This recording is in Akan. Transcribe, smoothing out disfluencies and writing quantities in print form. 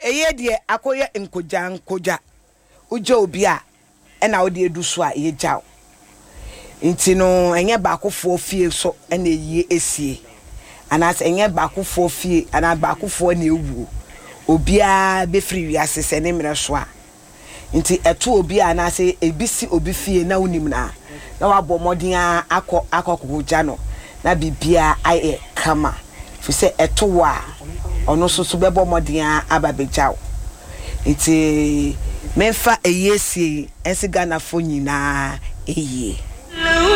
eye de akoye nkoja uja obi a na wo de edu so a ye jaw nti no enye baakofo fie so na eyi esie anas enye baakofo fie ana baakofo na ewu obi a be free wiase se ne mre so a nti eto obi a na se ebisi obi fie na unim na wabɔ modin akɔkoja no na bibia aye kama fi se eto wa ono so bɛbɔ modin ababejaw nti menfa eyesie ensi Ghana fo nyina eye